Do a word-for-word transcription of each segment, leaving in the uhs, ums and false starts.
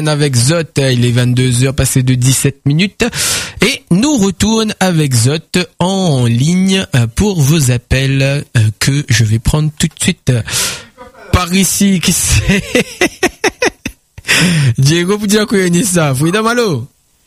avec Zot, il est vingt-deux heures passées de dix-sept minutes et nous retourne avec Zot en ligne pour vos appels que je vais prendre tout de suite par ici. Qui c'est? Diego, vous dire quoi ça? Freedom, allô?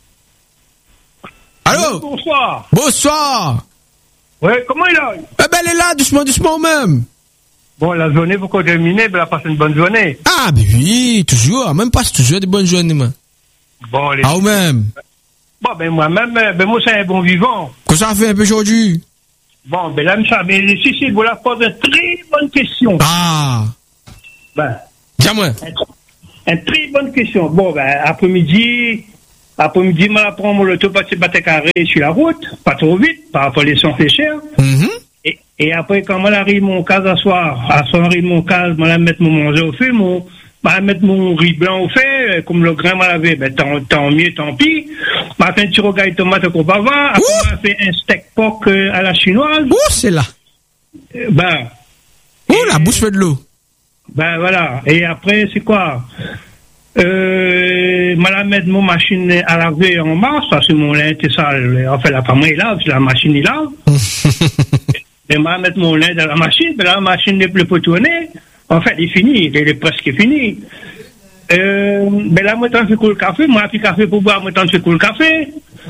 Allô? Bonsoir. Bonsoir. Ouais, comment il a? Eh ben, elle est là, doucement, doucement même. Bon, la journée, vous comptez terminer, ben, la passez une bonne journée. Ah, ben oui, toujours, même pas toujours des bonnes journées, moi. Bon, les... Ah, ou même. Bon, ben, moi-même, ben, moi, c'est un bon vivant. Qu'est-ce que ça fait un peu aujourd'hui? Bon, ben, là, ça, mais si, si, vous la posez une très bonne question. Ah. Ben. Dis-moi. Une très bonne question. Bon, ben, après-midi, après-midi, moi, je prends mon auto, passer battre carré sur la route, pas trop vite, par rapport les sons fait cher. Mm-hmm. Et, et après, quand moi, j'arrive mon cas à soir, à soir, j'arrive mon cas, moi, je mettre mon manger au feu, mon, je mettre mon riz blanc au fait, comme le grain, moi, l'avait, ben, tant, tant mieux, tant pis. Je fait un petit rogaille de tomate au bava, après, je fait un steak pork à la chinoise. Ouh, c'est là. Euh, ben. Ouh, la bouche fait de l'eau. Ben, voilà. Et après, c'est quoi? Euh, moi, la mettre mon machine à laver en mars, parce que mon linge est sale. En fait, la femme, il lave, la machine, il lave. Et moi, mettre mon linge dans la machine, ben la machine n'est plus pour tourner. En fait, il est fini, il est presque fini. Euh, ben là, moi, tant que le café, moi, j'ai café pour boire, moi, tant que le café.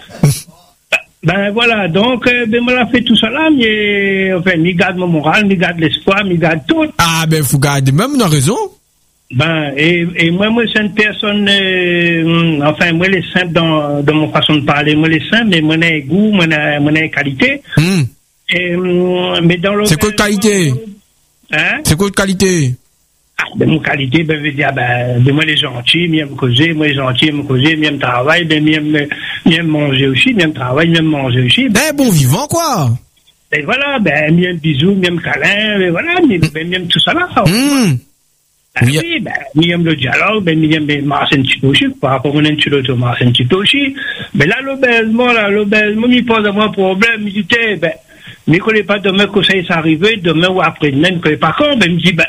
Ben voilà, donc, euh, ben moi, fait tout ça là, mais, enfin, m'y garde mon moral, m'y garde l'espoir, m'y garde tout. Ah, ben, faut garder même, on a raison. Ben, et, et moi, moi, c'est une personne, euh, enfin, moi, les simple dans, dans mon façon de parler, moi, les simple, mais moi, j'ai goût, moi, j'ai, moi, j'ai qualité. Mm. Et, mais dans le. C'est quoi de qualité? Hein? C'est quoi de qualité? Ah, ben, mon qualité, ben, je veux dire, ben, ben, moi, les gentils, m'aime causer, moi, les gentils, m'aime causer, m'aime travailler, ben, m'aime, m'aime manger aussi, m'aime travailler, m'aime manger aussi. Ben, bon vivant, quoi. Ben, voilà, ben, m'aime bisous, m'aime câlin, ben, voilà, ben, m'aime tout ça là. Mm. Ben, oui, oui, ben, m'aime le dialogue, ben, m'aime, ben, marcher un petit peu aussi, par rapport à un petit peu, marcher un petit peu aussi. Ben, là, l'obèsement, là, l'obèsement, il pose à moi un problème, il dit, ben, mais qu'on n'est pas demain que ça est arrivé, demain ou après-demain, qu'on n'est pas quand, ben, il me dit, ben,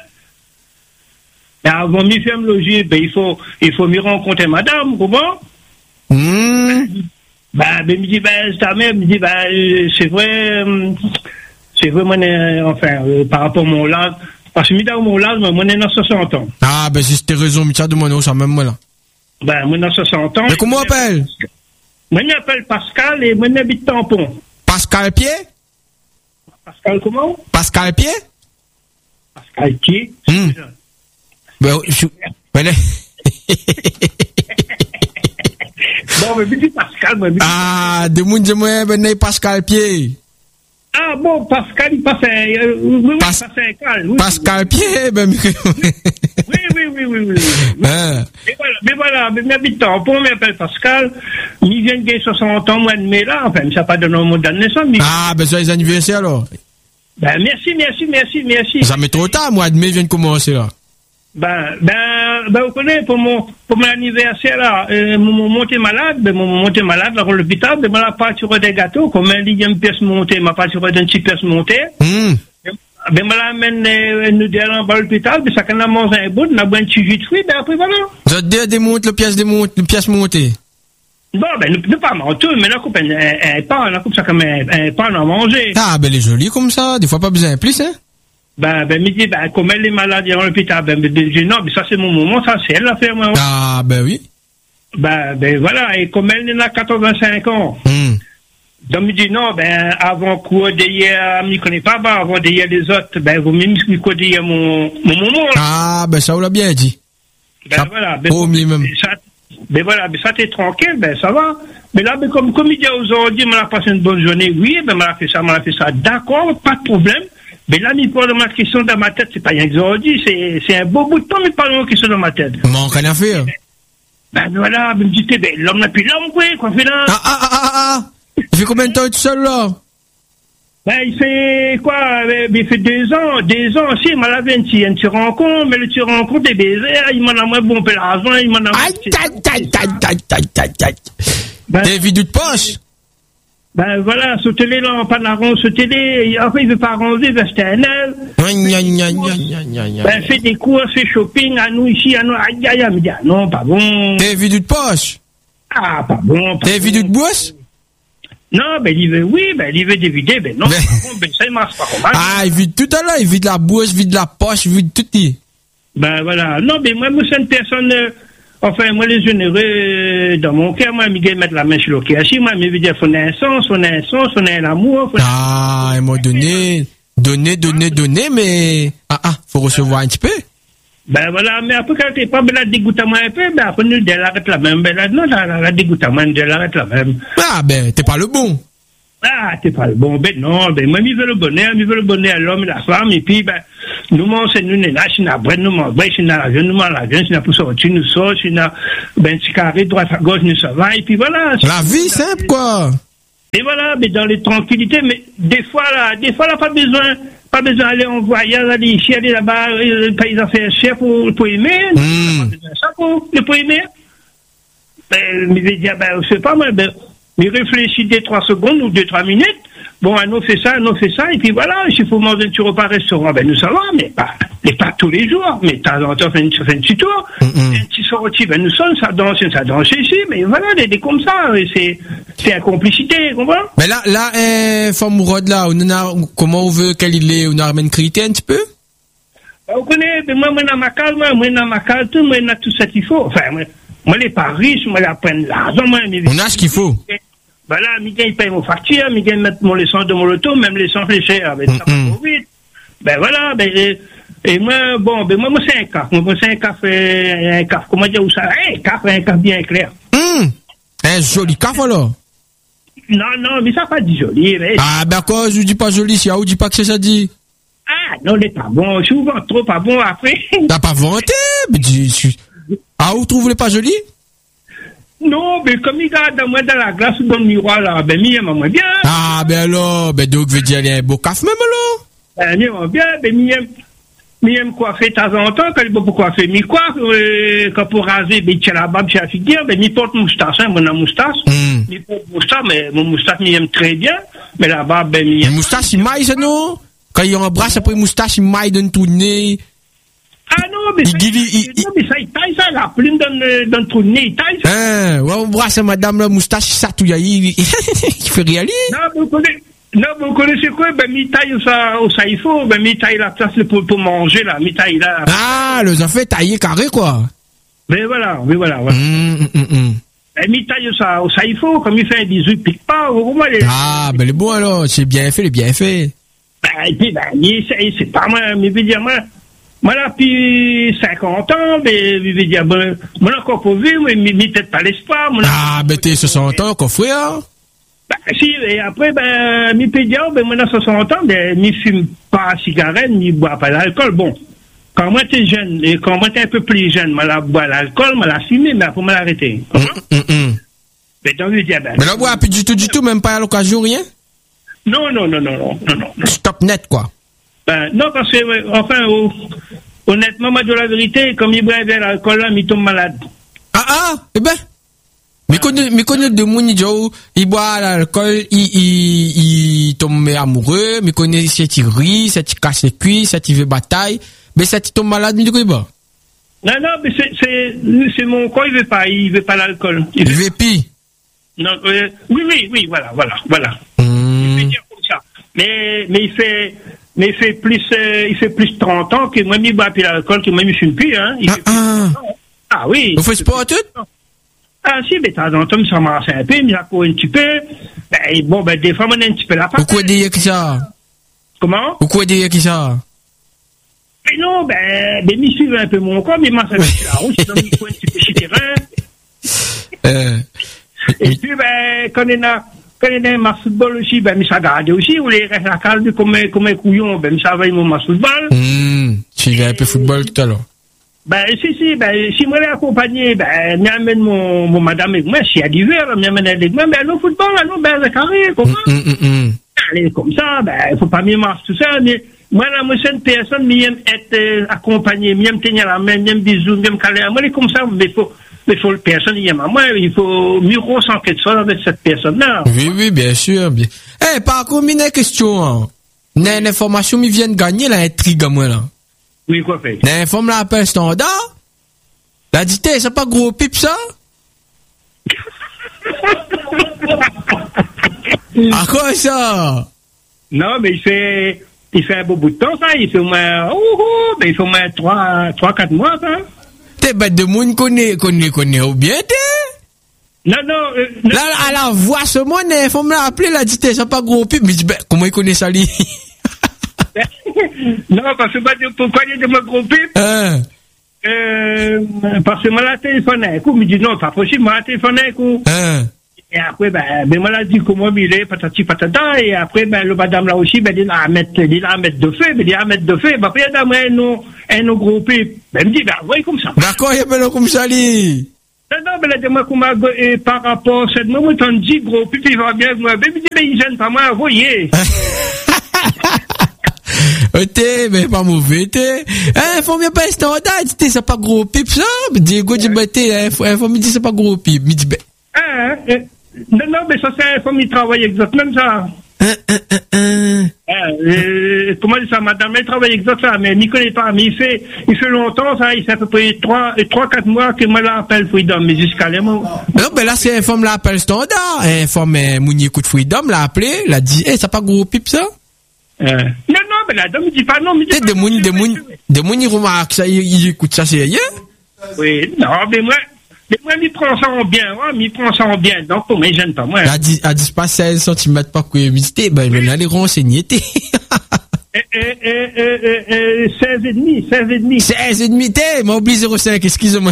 ben avant de me faire me loger, ben, il faut, il faut me rencontrer madame, comment? Mm. Ben, ben, il me dit, ben, ta mère, il me dit, ben, c'est vrai, c'est vrai, moi, enfin, euh, par rapport à mon âge, parce que, dans mon âge, moi, on est dans soixante ans. Ah, ben, si c'était raison, mais tiens, de moi, ça, même moi, là. Ben, moi, dans soixante ans. Mais comment on appelle? Moi, je m'appelle Pascal et moi, j'habite Tampon. Pascal Pied? Pascal, comment? Pascal Pied? Pascal Pied? Mm. Ben, je... Ben, bon, mais dis Pascal, moi, ah, de moun, de moi, ben, Pascal Pied. Ah, bon, Pascal, il passe un, euh, oui, Pas... passe un cal, oui. Pascal Pied, ben, oui, oui, oui, oui, oui. oui. Ah. Mais voilà, mais voilà, mais m'habite Tampon, m'appelle Pascal, il vient de soixante ans, mois de mai, là, enfin, ça n'a pas donné au mot de naissance, mais... Ah, ben, ça, les anniversaires, alors. Ben, merci, merci, merci, merci. Ça met trop tard, mois de mai vient de commencer, là. Ben, ben, ben, vous connaissez, pour mon, pour mon anniversaire, là, euh, mon monté malade, ben, mon monté malade, là, à l'hôpital, ben, m'a pas sur des gâteaux, comme un dixième pièce montée, m'a pas sur d'une petite pièce montée. Mm. Ben, m'a l'amène, euh, nous derrière à l'hôpital, ben, ça qu'on a mangé un bout, on a bu un petit jus de fruits, ben, après, voilà. Vous avez démonté le pièce démonté, le pièce montée. Bon, ben, ne, ne pas mentir, mais là, coupe un, un, un pain, là, coupe ça comme un, un pain à manger. Ah, ben, elle est jolie comme ça, des fois pas besoin de plus, hein. Ben, ben, me dit, ben, comme elle est malade à l'hôpital, ben, ben, je dis, non, mais ça, c'est mon moment, ça, c'est elle l'affaire, moi. Ah, ben oui. Ben, ben, voilà, et comme elle a quatre-vingt-cinq ans. Mm. Donc, me dit, non, ben, avant quoi d'hier, je ne connais pas, ben, avant d'hier les autres, ben, vous même quoi d'hier mon, mon moment, là. Ah, ben, ça, on l'a bien dit. Ben, ça, voilà, ben, oh, même. ben, ça, ben, voilà, ben, ça, t'es tranquille, ben, ça va. Mais là, ben, comme, comme il dit aujourd'hui, m'a passé une bonne journée, oui, ben, m'a fait ça, m'a fait ça, d'accord, pas de problème. Mais là, il parle de ma question dans ma tête, c'est pas rien que aujourd'hui, c'est, c'est un beau bout de temps, mais pas de ma question dans ma tête. Comment on a fait? Ben, voilà, ben, me dit, ben, l'homme n'a plus l'homme, quoi, quoi, fait là? Ah, ah, ah, ah, ah. Il fait combien de temps tout seul, là? Ben, il fait quoi? Il fait deux ans, deux ans aussi, il m'a lavé un petit, un petit rencontre, mais le petit rencontre des baisers, il m'en a moins bon peu l'argent, il m'en a moins. Aïe, aïe, aïe, aïe, aïe, aïe, aïe, aïe. Ben, des vidéos de poche? Ben voilà, sauter les lampes, en arrond, sauter les, enfin, il veut pas arranger, il veut acheter un œuf. Ben, fait des courses, fait shopping, à nous ici, à nous, aïe, aïe, aïe, me dit, ah, non, pas bon. T'es vidéo de poche? Ah, pas bon, pas T'es bon. vidéo de boisse? Non, ben, il veut, oui, ben, il veut dévider, ben, non, Mais- pas bon, ben, ça, il marche pas comment. Ah, il vide tout à l'heure, il vide la boisse, il vide la poche, il vide tout. y- Ben, voilà. Non, mais moi, moi, c'est une personne, euh, enfin, moi, les généreux, euh, dans mon cœur, moi, je vais mettre la main sur le cœur. Si, moi, je veux dire, faut un sens, faut un sens, faut un amour, faut Ah, ils m'ont donné, donné, donné, donné, mais, ah, ah, faut recevoir un petit peu. Ben voilà, mais après quand t'es pas, ben là, dégoûte à moi un peu, ben après nous, elle arrête la même, ben là, non, la, la, la dégoûte à moi, elle arrête la même. Ah, ben, t'es pas le bon. Ah, t'es pas le bon, ben non, ben moi, je veux le bonheur, je veux le bonheur à l'homme et à la femme, et puis, ben, nous, on c'est nous, là, si on a brenne, nous, on ben, si on a la jeune, nous, on a la jeune, si on a pour sortir, nous sort, si on a, ben, petit carré, droite à gauche, nous, ça va, et puis voilà. La vie simple, quoi. Et voilà, mais dans les tranquillités, mais des fois, là, des fois, là, pas besoin, pas besoin d'aller en voyage, aller ici, aller là-bas, euh, le pays affaires cher pour, pour aimer. Mm. Pas besoin de ça pour, pour aimer. Ben, mais je vais dire, ben, je sais pas, moi, ben, mais réfléchis deux, trois secondes ou deux, trois minutes. Bon, on fait ça, on fait ça, et puis voilà, s'il faut manger un petit repas au restaurant, ben, nous, ça va, mais pas, mais pas tous les jours, mais de temps en temps, on fait une, on fait un petit tour. Mm, mm. Un petit sorti, ben, nous sommes, ça danse, ça danse ici, mais voilà, des, des comme ça, et c'est, c'est la complicité, tu comprends? Mais là, là, euh, femme Rod, là, on a, comment on veut qu'elle il est, on a une critique un petit peu? Vous connaissez, ben, moi, moi, dans ma case, moi, moi, dans ma case, tout, moi, dans tout ça qu'il faut. Enfin, moi, moi, les pas riches, moi, la prennent l'argent, moi, mais. On a ce qu'il faut. Ben là, Miguel, il paye mon facture, Miguel, mettre mon licence de mon loto, même l'essence est cher, ben, ça va Mm-mm. trop vite. Ben voilà, ben, et, et moi, bon, ben, moi, moi, c'est un café, moi, c'est un café, un café, comment dire, où ça, un café, un café bien clair. Hum, un joli café, alors. Non, non, mais ça pas dit joli, mais. Ah, ben, quoi, je dis pas joli, si, ah, ou dis pas que c'est ça dit. Ah, non, il est pas bon, souvent trop pas bon après. T'as pas vanté, mais dis, si- ah, où trouve les pas jolis? Non, mais comme il garde moi dans la glace ou dans le miroir, là, ben, il m'aime moins bien. Ah, ben, alors, ben, donc, veut dire, il y a un beau café, même, alors. Ben, il m'aime bien, ben, il aime, il aime coiffer de temps en temps, quand il veut pour coiffer, il coiffe, euh, quand pour raser, ben, il tient la barbe, il tient la figure, ben, il porte moustache, hein, mon moustache. Hum. Il porte moustache, mais mon moustache, il aime très bien, mais la barbe, ben, il Une aime. moustache, il maille, ça, non? Quand il embrasse après une moustache, il maille d'un trou de nez. Ah non, mais Il ça, dit, il, il- il- non, mais ça, il taille ça, la plume dans le, dans le trou de nez, il taille ça. Hein, ouais, on embrasse madame, la moustache, ça, tout, il, il, il fait rien, lui. Non, mais vous connaissez, non, mais vous connaissez quoi, ben, il taille où ça, où ça il faut, ben, il taille la place pour, pour manger, là, il taille là. Ah, les enfants taillés carré, quoi. Mais voilà, mais voilà, voilà. Hum, hum, hum. Ben, il taille où ça, où ça il faut, comme il fait un bisou, il pique pas, au moins, les, Ah, ben, le bon, alors, c'est bien fait, le bien fait. ben, et puis, ben, il essaye, c'est pas moi, mais je veux dire, moi, moi, là, depuis cinquante ans, ben, je veux dire, ben, moi, encore pour vivre, mais, mais, mais peut-être pas l'espoir, moi, là. Ah, ben, t'es soixante ans, qu'on frère. Ben, si, et après, ben, mi pédia, ben, moi, dans soixante ans, ben, mi fume pas la cigarette, ni bois pas l'alcool. Bon, quand moi, t'es jeune, et quand moi, t'es un peu plus jeune, moi, la bois l'alcool, moi, la fumer, mais après, moi, l'arrêter. Hum, hum, hum. Ben, donc, je dis, ben. Mais là, ouais, puis du tout, du tout, même pas à l'occasion, rien. Non, non, non, non, non, non, non. Stop net, quoi. Ben, non, parce que, ouais, enfin, oh, honnêtement, moi, de la vérité, comme il boit vers l'alcool, là, il tombe malade. Ah, ah, eh ben. Mais connais, mais connais de mon idiot, il boit l'alcool, il, il, il tombe amoureux, mais connais cette il rit, cette il casse les cuisses, cette il veut bataille, mais cette il tombe malade, mais du coup, il boit. Non, non, mais c'est, c'est, c'est mon corps, il veut pas, il veut pas l'alcool. Il veut pis. Non, euh, oui, oui, oui, voilà, voilà, voilà. Hum. Je vais dire comme ça. Mais, mais il fait, mais il fait plus, euh, il fait plus trente ans que moi, il boit plus l'alcool, que moi, il fume plus, hein. Il Ah, fait plus ah. trente ans. Ah oui. Vous faites sport tout? Ah si, mais de temps en temps, il s'embrasse un peu, il m'accourt un petit peu. Ben, bon, ben, des fois, on a un petit peu la patte. Pourquoi dire que ça? Comment? Pourquoi dire que ça? Mais non, ben, ben, il suit un peu mon corps, mais moi, ça me fait la route, sinon, il faut un petit peu chez terrain. Euh, Et puis, ben, quand on a, quand on a un match football aussi, ben, mais ça garde aussi, ou les restes à calme comme, un- comme un couillon, ben, ça va, mon match football. hum, tu vas un peu football tout à l'heure. Ben, si, si, ben, si moi l'ai accompagné, ben, m'amène mon, mon madame avec moi, si elle l'hiver, m'amène avec moi, ben, allons football, allons, ben, le carré, comment? Hum, hum, hum. Allez, comme ça, ben, il faut pas m'y marcher tout ça, mais, moi, là, moi, c'est une personne, mais j'aime être euh, accompagné, j'aime tenir la main, j'aime bisous, j'aime câler. Moi, les comme ça, mais faut, il faut, personne y aime à moi, il faut mieux concentrer de ça avec cette personne-là. Oui, oui, bien sûr, bien. Eh, par contre, une question, hein. Une information, qui vient de gagner, la intrigue, à moi, là. Oui, quoi fait? Une information, l'appel standard. La dit, c'est pas gros pipe, ça? À quoi ça? Non, mais il fait, il fait un beau bout de temps, ça. Il fait au moins, oh, oh, mais il fait au moins trois, trois, quatre mois, ça. T'es bête de monde connaît, connaît, connaît, ou bien t'es? Non, non, euh, non. Là, à la voix, ce monde, il faut me l'appeler, la dit, c'est pas gros pipe. Mais je dis, ben, comment il connaît ça, lui? Non, parce que, bah, pourquoi il y a de moi gros pipe? Hein? Euh, parce que moi, la téléphone, un coup, me dit, non, pas possible, moi, la téléphone, un coup. Hein? Et après, ben, ben, moi, là, dit comment il est, patati patata, et après, ben, le madame là aussi, ben, il a à mettre, il a à mettre de feu, ben, il a à mettre de feu, ben, après, il y a un nom, un nom gros pipe. Ben, il me dit, ben, voyez comme ça. D'accord, il y a pas comme ça, lui. Non, non, mais là, dis-moi, comment, et par rapport à cette moment, on dit, gros pipe, il va bien, moi, ben, il me dit, ben, il gêne pas moi, voyez. T'es, mais pas mauvais, t'es. Hein, faut bien pas standard, t'es, c'est pas gros pipe, ça. Diego dit, ben, t'es, faut me dire, c'est pas gros pipe. Me dit, ben. Hein, hein. Non, non, mais ça, c'est comme il travaille exactement ça. Hein, hein, hein, hein. Euh, comment dit ça, madame, elle travaille exactement, mais il ne connaît pas, mais il fait, il fait longtemps, ça, il fait à peu près trois, trois, quatre mois que moi l'appelle Freedom, mais jusqu'à les mots. Non, ben là, c'est un forme l'appel standard. Un forme, Mounier coup de Freedom, l'a appelé, l'a dit, eh, ça pas gros pipe, ça? Euh. Non, non, mais la dame, il dit pas non, mais il dit pas des mounis, des mounis, des mounis remarquent ça, ils écoutent ça, c'est rien? Oui, non, mais moi, mais moi, il prend ça en bien, moi, il prend ça en bien, donc, pour moi, il gêne pas, moi. À dix, à dix pas seize centimètres par curiosité, ben, je vais aller renseigner, t'es. Euh, euh, euh, euh, euh, seize et demi, seize et demi. seize et demi, t'es, m'a oublié zéro cinq, excuse-moi.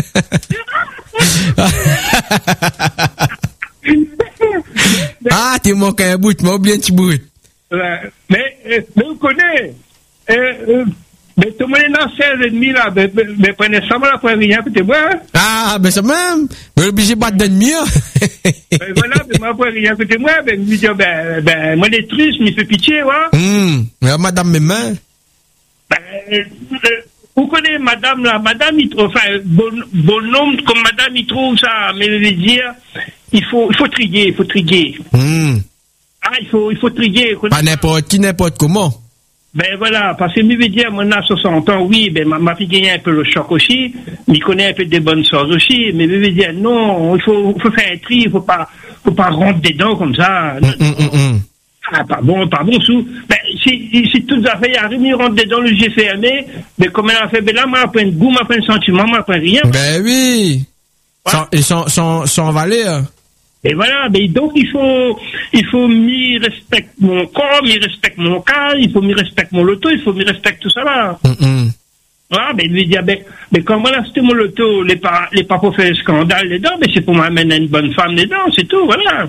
Ah, t'es manqué un bout, m'a oublié un petit bout. Euh, mais, euh, mais vous connaissez, euh, euh, mais tout le monde est dans seize et demi, là, mais, mais, mais prenez ça, moi, là, pour rien, peut-être, moi. Ah, ben, ça même, mais obligé de battre d'ennemi, hein. Ben, voilà, mais moi, pour rien, peut-être, moi, ben, je me dis, ben, ben, moi, les tristes, me fait pitié, ouais. Hum, mais madame, mes mains. Ben, euh, vous connaissez madame, là, madame, il trouve, enfin, bon, bonhomme, comme madame, il trouve ça, mais je veux dire, il faut, il faut trier, il faut trier. Hum. Ah, il faut, il faut trier. Pas n'importe qui, n'importe comment. Ben voilà, parce que je veux dire, moi, à soixante ans, oui, ben ma, ma fille gagne un peu le choc aussi, mais il connaît un peu des bonnes choses aussi, mais je veux dire, non, il faut, faut faire un tri, il faut pas, faut pas rentrer dedans comme ça. Hum, hum, hum, hum. Ah, pas bon, pas bon, sous. Ben, si, si toutes les affaires arrivent, il rentre dedans, le G fermé, mais comme elle a fait, ben là, moi, après un goût, moi, après un sentiment, moi, après rien. Ben oui. Sans, et sans, sans, sans valeur. Et voilà, mais donc il faut, il faut m'y respecter mon corps, m'y respecter mon cas, il faut m'y respecter mon loto, il faut m'y respecter tout ça là. Mm -mm. Voilà, mais lui dire, ben, mais quand moi là, c'était mon loto, les pas, les pas pour faire scandale dedans, mais c'est pour m'amener une bonne femme dedans, c'est tout, voilà.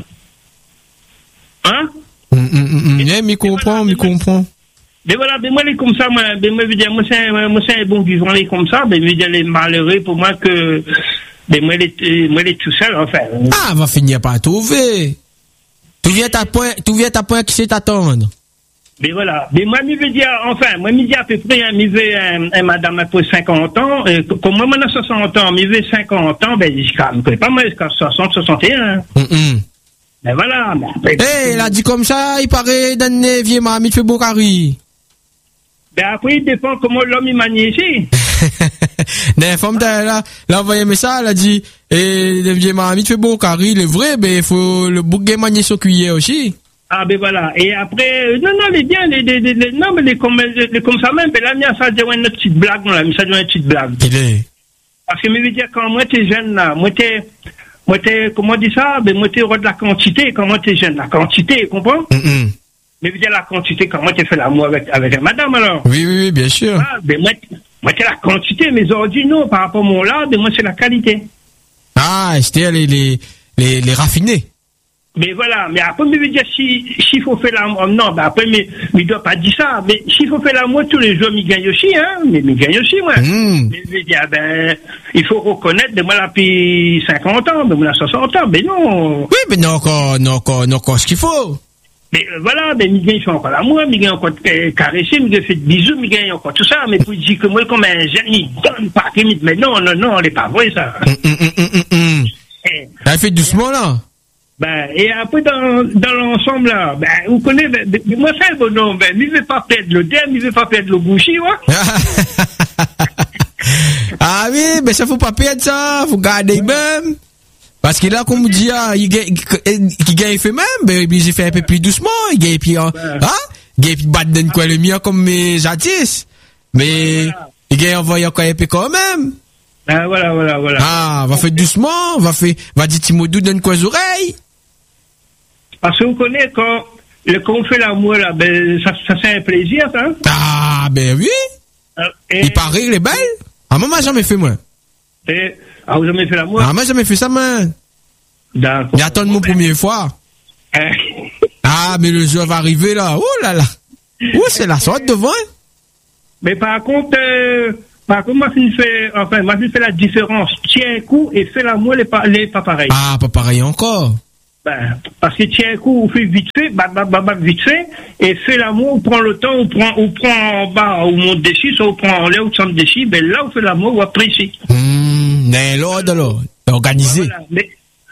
Hein? Mm -mm -mm. Mais comprend, mais comprend. Mais voilà, mais moi, les comme ça, moi, ben, moi, je veux dire, moi, c'est un, moi, c'est un bon vivant, les comme ça, mais je veux dire, les malheureux, pour moi, que, mais moi, les, moi, les tout seul, enfin. Ah, va finir par trouver. Tu viens à point, tu viens à point qui sait t'attendre. Mais voilà. Mais moi, je veux dire, enfin, moi, je dis à peu près, je veux un, un madame après cinquante ans, euh, comme moi, moi, j'ai soixante ans, je veux cinquante ans, ben, je ne connais pas, moi, jusqu'à soixante, soixante et un. Mm -mm. Ben voilà. Mais après, hey, il a dit comme ça, il paraît d'un vieux mamie, il fait beau carré. Ben après, il dépend comment l'homme il manie ici. La femme là, là, envoyé un message, elle a dit, et le vieux mamie, il fait beau carré, il est vrai, mais il faut le bouquet manier sur cuillère aussi. Ah ben voilà. Et après, euh, non, non, les bien, les, les, les, les non, mais les comme, les, les, comme ça même, ben là, ça devient une petite blague, là, ça devient une petite blague. Parce que, je veux dire, quand moi, t'es jeune, là, moi, t'es, moi, t'es, comment on dit ça? Ben, moi, t'es roi de la quantité, quand moi, t'es jeune, la quantité, tu comprends? Mm -mm. Mais, je veux dire, la quantité, quand moi, t'es fait l'amour avec, avec une madame, alors. Oui, oui, oui, bien sûr. Ah, ben, moi, moi, t'es la quantité, mais aujourd'hui, non, par rapport à mon là, ben, moi, c'est la qualité. Ah, c'était les, les, les, les raffinés. Mais voilà, mais après, je veux dire, si, s'il faut faire l'amour, non, ben après, mais, mais il doit pas dire ça, mais s'il faut faire l'amour tous les jours, il gagne aussi, hein, mais il gagne aussi, moi. Mm. Mais je veux dire, ben, il faut reconnaître, ben, moi, là, depuis cinquante ans, ben, moi, là, soixante ans, ben, non. Oui, mais non, encore, non, encore, non, encore, ce qu'il faut. Mais euh, voilà, mais Miguel fait encore l'amour, Miguel encore euh, caressé, Miguel fait des bisous, Miguel encore tout ça, mais pour dire que moi, comme un jeune, il donne pas, mais non, non, non, c'est pas vrai, ça. Hum, hum, hum, hum, hum. Eh, Elle fait doucement, là. ben, et après, dans, dans l'ensemble, là, ben, vous connaissez, ben, ben, moi, c'est le bonhomme, ben, il veut pas perdre le dème, il veut pas perdre le bouchi, ouais. Ah oui, mais ça faut pas perdre ça, faut garder même. Parce que là, comme on dit, ah, il gagne, il gagne fait même, ben, il fait un peu plus doucement, il gagne puis, hein, il gagne puis battre d'un quoi le mien comme mes jadis. Mais, voilà. Il gagne envoyer encore un peu quand même. Ah, voilà, voilà, voilà. Ah, va faire doucement, va faire, va dire Timodou d'un quoi les oreilles. Parce que vous connaissez quand, le, quand on fait l'amour, là, ben, ça, ça c'est un plaisir, ça. Ah, ben oui. Euh, et, il paraît, il est belle. Ah, moi, moi, jamais fait, moi. Et, ah, vous avez fait l'amour? Ah, moi, jamais fait ça, man. D'accord. Il attend mon première fois. Hein? Ah, mais le jour va arriver, là. Oh là là. Oh, c'est la sorte devant. Mais par contre, euh, par contre, moi, je fais, enfin, moi, je fais la différence. Tiens un coup et fais l'amour, les pas, les pas pareil. Ah, pas pareil encore. Ben, parce que tiens un coup, on fait vite fait, bah, bah, bah, bah, vite fait, et fait l'amour, on prend le temps, on prend, on prend en bas, on monte dessus, soit on prend en l'air, on descend dessus, ben là, on fait l'amour, on apprécie. Hum, mais l'ordre, là, organisé. Voilà, mais,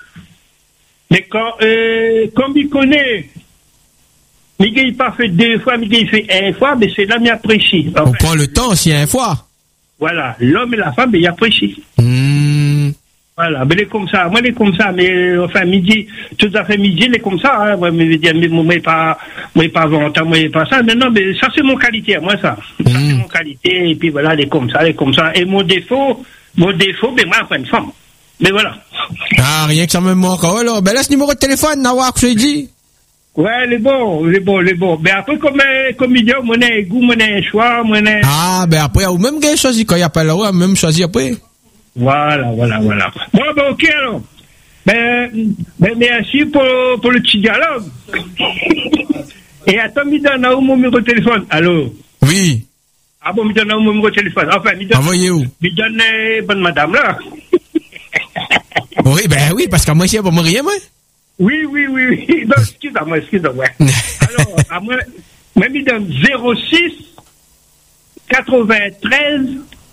mais quand, euh, comme il connaît, Miguel, il pas fait deux fois, Miguel, il fait une fois, mais c'est là, il apprécie. Enfin, on prend le temps aussi, une fois. Voilà, l'homme et la femme, il apprécie. Hum. Voilà, mais il est comme ça. Moi, il est comme ça, mais enfin, midi, tout à fait midi, il est comme ça. Hein. Moi, je veux dire, mais moi, pas, moi, pas volontaire, moi, pas ça. Mais non, mais ça, c'est mon qualité, moi, ça. Ça, Mmh. c'est mon qualité, et puis voilà, il est comme ça, il est comme ça. Et mon défaut, mon défaut, ben, moi, enfin, une femme. Mais voilà. Ah, rien que ça me manque. Oh là, ben laisse numéro de téléphone, Nawak, je l'ai dit. Ouais, il est bon, il est bon, il est bon. Mais après, comme, comme il dit, mon a un goût, mon a un choix, mon a... Ah, ben après, ou même gars choisi quand il y a pas là, même choisi après. Voilà, voilà, voilà. Bon, ben, ok, alors. Ben, ben merci pour, pour le petit dialogue. Et attends, il donne à où mon numéro de téléphone? Allô? Oui. Ah bon, il donne à où mon numéro de téléphone? Enfin, il donne... Envoyez où? Il donne, euh, bonne madame, là. Oui, ben oui, parce qu'à moi, c'est pas moi rien, moi. Oui, oui, oui, oui. Non, excuse-moi, excuse-moi. Alors, à moi, même il donne zéro six quatre-vingt-treize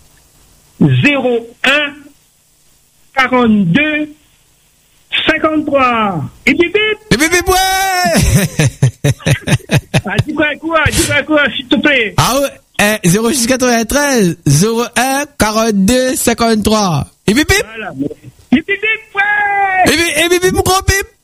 zéro un quarante-deux cinquante-trois. Et bip bip. Et bip bip, ouais. Ah, dis quoi, quoi, dis quoi, quoi, s'il te plaît. Ah ouais, eh, zéro six quatre-vingt-treize zéro un quarante-deux cinquante-trois. Et bip bip. Voilà. Et bip bip, ouais. Et bip, et bip bip, gros bip.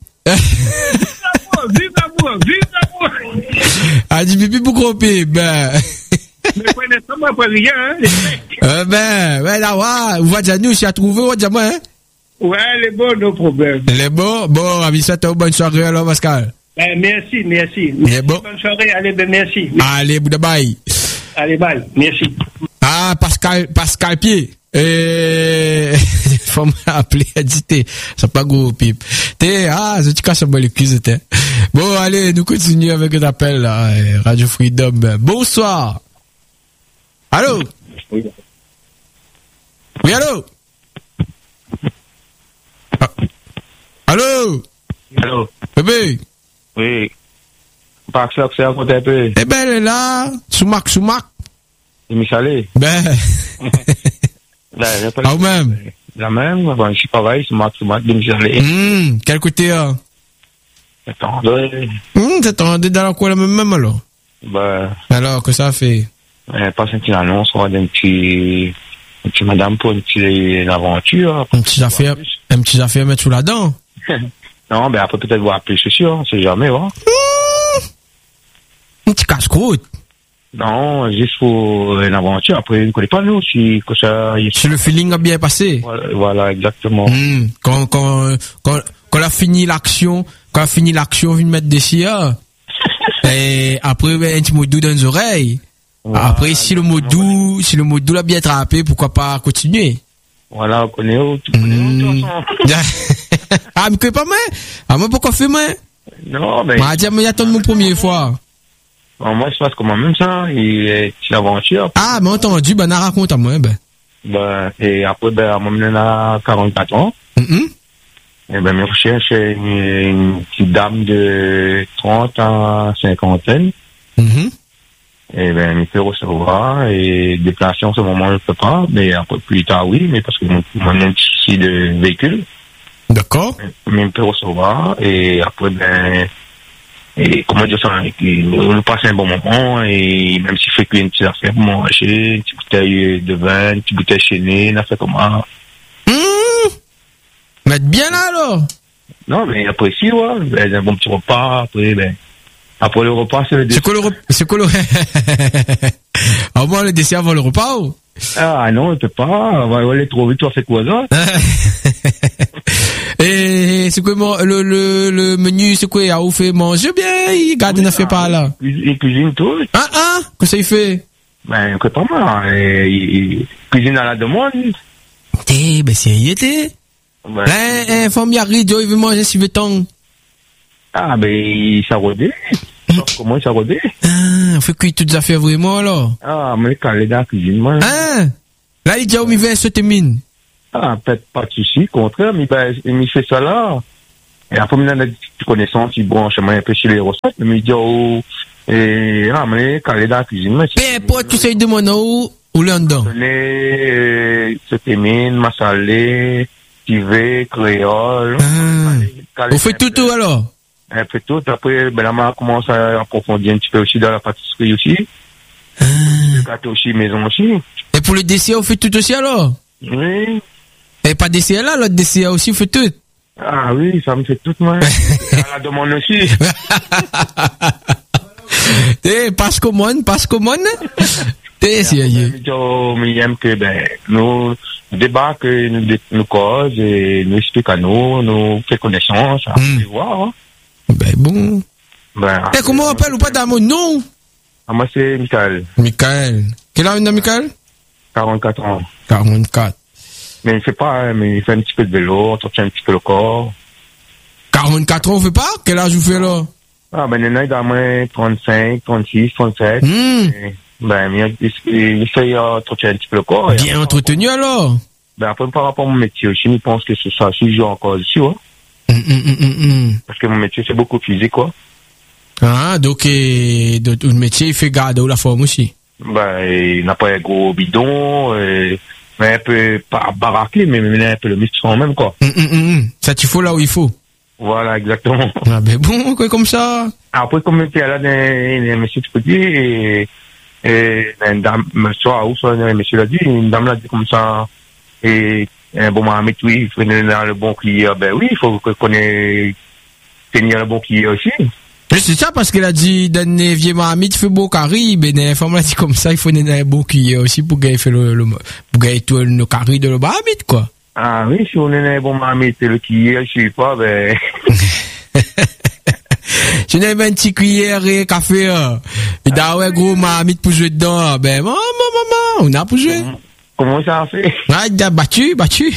Vive l'amour, vive l'amour. Ah, du bip bip, gros bip, ben. Mais prenez ça, moi, pour rien, hein. Euh, ben, ben, là, ouais, on va dire nous, si à trouver, on va dire moi, hein. Ouais, les bons, nos problèmes. Les bons, bon, amis, ça une bonne soirée, alors, Pascal. Ben, merci, merci. Les bons. Bonne soirée, allez, ben, merci. Allez, bouda bye. Allez, bye, merci. Ah, Pascal, Pascal Pied. Euh, faut m'appeler, a dit, t'es, c'est pas gros, pipe. T'es, ah, je te casse un peu les cuisses, t'es. Bon, allez, nous continuons avec un appel, là, Radio Freedom. Bonsoir. Allô? Oui. Oui, allô? Ah. Allô? Allô? Bébé? Oui. Pas que ça, c'est à côté un peu. Eh ben, elle est là. Soumak, soumak. C'est Michalé. Ben. Ah, ou même? La même, bon, je suis pareil, c'est Max, c'est Max de Michalé. Hum, quel côté, hein? Attendez. Hum, t'attendais dans la quoi, la même, même, alors? Bah. Alors, que ça fait? Euh, pas une petite annonce, on va d'un petit, un petit madame pour une petite aventure. Un petit affaire, un petit affaire mettre sous la dent. Non, ben après peut-être voir plus, c'est sûr, on sait jamais, hein. Mmh. Un petit casse-croûte. Non, juste pour une aventure, après, ne connaît pas nous, si, que ça, si le feeling a bien passé. Voilà, voilà exactement. Mmh. Quand, quand, quand, quand on a fini l'action, quand on a fini l'action, on vient mettre des sias. Et après, ben, un petit mot doux dans les oreilles. Voilà, après, si le mot doux, si le mot doux l'a bien attrapé, pourquoi pas continuer? Voilà, on connaît où, tu connais où, mmh. Ah, mais que pas moi? Ah, moi, pourquoi fait moi? Non, mais. Moi, dire, mais attends mon première fois. Bon, moi, je passe comme même ça, il est une aventure. Ah, mais entendu, ben, n'a raconte à moi, ben. Ben, et après, ben, à moi, maintenant, à quarante-quatre ans. Mm-hmm. Eh ben, je recherche une, une petite dame de trente à cinquantaine. Mhm. Eh ben, je peux recevoir et déplacer en ce moment, je ne peux pas, mais un peu plus tard, oui, mais parce que mon, mon un petit souci de véhicule. D'accord. Mais je peux recevoir et après, ben, et comment dire ça, on passe un bon moment et même s'il fait qu'une petite affaire pour manger, une petite bouteille de vin, une petite bouteille chaînée, on a fait comment. Mmh. Mettre bien là alors. Non, mais après, si, ouais, ben, un bon petit repas, après, ben, après le repas, c'est le C'est quoi le repas? C'est quoi le Au moins le dessert avant le repas ou? Ah non, tu peux pas, on va aller trop vite, tu as fait quoi ça? Et c'est quoi le, le, le menu, c'est quoi? Ah, vous fait manger bien, il garde une affaire par là. Il cuisine tout. Ah ah, qu'est-ce qu'il fait? Ben, que pas mal, il cuisine à la demande. Eh, ben c'est y était. Ben, Eh, eh, femme Yari, il veut manger si veut tant. ah ben, il s'arrodait. Comment il s'arrodait? Ah, on fait cuire toutes les affaires vraiment alors. Ah, mais quand il est dans la cuisine, moi. Ah, là il dit où il vient se termine. Ah, peut-être pas de souci, au contraire, mais ben, il fait ça là. Et après, il a des connaissances, il branche un peu sur les recettes, mais il dit, oh, et, ah, mais quand il est dans la cuisine, moi, Peu importe, tu sais de mon où, ou là dedans. se termine, massalé, tivé, créole. Ah. Vous faites tout tout alors? Un peu tout. Après, ben, là, on commence à approfondir un petit peu aussi dans la pâtisserie aussi. Ah. Le gâteau aussi, maison aussi. Et pour le dessert, vous faites tout aussi alors? Oui. Et pas dessert là, l'autre dessert aussi, vous faites tout? Ah oui, ça me fait tout, moi. À la demande aussi. Eh, passe commande, passe commande. Eh, c'est aïe. Mais j'aime que, ben, nous, débat que nous, nous cause et nous expliquons à nous, nous fait connaissance, à Mm. voir, hein. Ben bon. Ben, Eh, comment on appelle ou pas dans mon nom? ah, moi, c'est Michael. Michael. Quel âge on a, Michael? quarante-quatre ans. quarante-quatre. Mais il fait pas, hein, mais il fait un petit peu de vélo, entretient un petit peu le corps. quarante-quatre ans, vous faites pas? Quel âge vous faites là? Ah, ben, il y en a dans moins trente-cinq, trente-six, trente-sept. Hmm. Et, ben, il, il, il fait euh, entretien un petit peu le corps. Bien et, entretenu alors? Ben, après, par rapport à mon métier aussi, je pense que c'est ça, si je joue encore ici, ouais. Hum, hum, hum, hum, hum. Parce que mon métier, c'est beaucoup physique, quoi. Ah, donc, eh, donc, le métier, il fait garder la forme aussi. Ben, il n'a pas un gros bidon, et, mais un peu, pas baraqué, mais il a un peu le muscle quand même, quoi. Hum, hum, hum, hum. Ça, tu faut là où il faut. Voilà, exactement. Ah, ben bon, quoi, comme ça. Après, comme il était là, un monsieur qui peut dire, et, et, une dame, soit, ou soit, un monsieur l'a dit, une dame l'a dit comme ça, et, un bon Mohamed, oui, il faut donner le bon client, ben oui, il faut qu'on ait, tenir le bon client aussi. Mais c'est ça parce qu'elle a dit, dans les vieux Mohamed, fait beau carré, ben, dans l'informe, elle a dit comme ça, il faut donner un bon cuillère aussi pour gagner le, le, pour gagner tout le carré de le Mohamed, quoi. Ah oui, si on est un bon Mohamed, le client, je sais pas, ben. Je n'ai pas un petit cuillère et café, hein. Et d'un ouais, gros Mohamed pour jouer dedans, ben, maman, maman, on a pour jouer. Comment ça a fait? Ah, il a battu, battu.